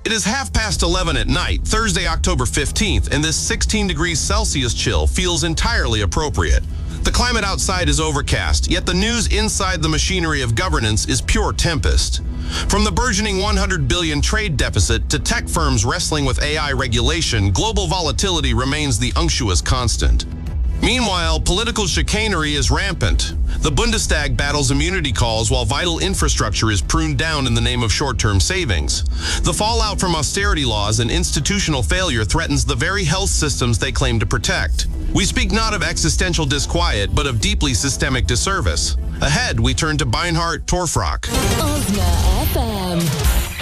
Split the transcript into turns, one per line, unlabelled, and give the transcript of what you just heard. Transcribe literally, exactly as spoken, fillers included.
It is half past eleven at night, Thursday, October fifteenth, and this sixteen degrees Celsius chill feels entirely appropriate. The climate outside is overcast, yet the news inside the machinery of governance is pure tempest. From the burgeoning one hundred billion dollars trade deficit to tech firms wrestling with A I regulation, global volatility remains the unctuous constant. Meanwhile, political chicanery is rampant. The Bundestag battles immunity calls while vital infrastructure is pruned down in the name of short-term savings. The fallout from austerity laws and institutional failure threatens the very health systems they claim to protect. We speak not of existential disquiet, but of deeply systemic disservice. Ahead, we turn to Beinhard Torfrock.
Osna F M.